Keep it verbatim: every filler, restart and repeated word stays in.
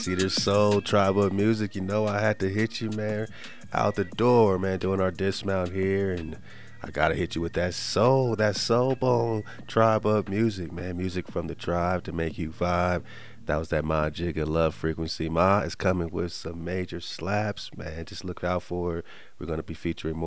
Cedar Soul, Tribe of Music. You know I had to hit you, man, out the door, man, doing our dismount here, and I gotta hit you with that soul, that soul bone, Tribe of Music, man. Music from the tribe to make you vibe. That was that Ma Jigga Love Frequency. Ma is coming with some major slaps, man. Just look out for it. We're gonna be featuring more.